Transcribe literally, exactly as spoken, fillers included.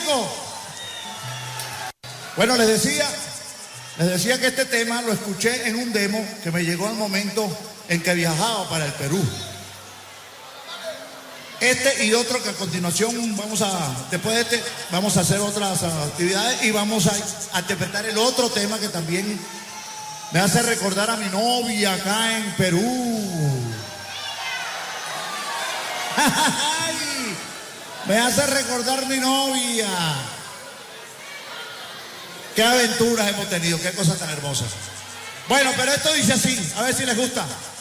México. Bueno, les decía, les decía que este tema lo escuché en un demo que me llegó al momento en que viajaba para el Perú. Este y otro que a continuación vamos a, después de este, vamos a hacer otras actividades y vamos a, a interpretar el otro tema que también me hace recordar a mi novia acá en Perú. Ay, me hace recordar mi novia. Qué aventuras hemos tenido, qué cosas tan hermosas. Bueno, pero esto dice así, a ver si les gusta.